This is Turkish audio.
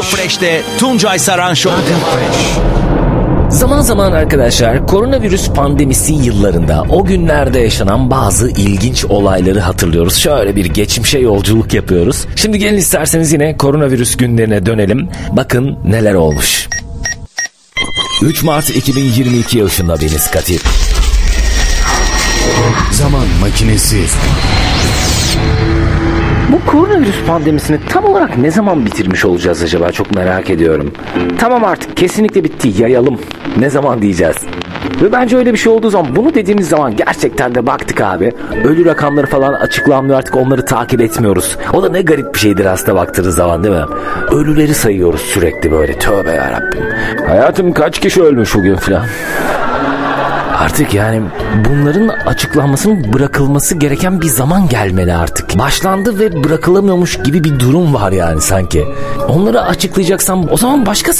Fresh'te Tuncay Saran Show. Zaman zaman arkadaşlar, koronavirüs pandemisi yıllarında o günlerde yaşanan bazı ilginç olayları hatırlıyoruz. Şöyle bir geçmişe yolculuk yapıyoruz. Şimdi gelin isterseniz yine koronavirüs günlerine dönelim. Bakın neler olmuş. 3 Mart 2022 yaşında Deniz Katil. Zaman makinesi. Bu koronavirüs pandemisini tam olarak ne zaman bitirmiş olacağız acaba, çok merak ediyorum. Tamam, artık kesinlikle bitti, yayalım. Ne zaman diyeceğiz? Ve bence öyle bir şey olduğu zaman, bunu dediğimiz zaman gerçekten de baktık abi. Ölü rakamları falan açıklanmıyor, artık onları takip etmiyoruz. O da ne garip bir şeydir aslında baktığınız zaman, değil mi? Ölüleri sayıyoruz sürekli böyle, tövbe yarabbim. Hayatım kaç kişi ölmüş bugün falan. Artık yani bunların açıklanmasının bırakılması gereken bir zaman gelmeli artık. Başlandı ve bırakılamıyormuş gibi bir durum var yani sanki. Onları açıklayacaksam o zaman başka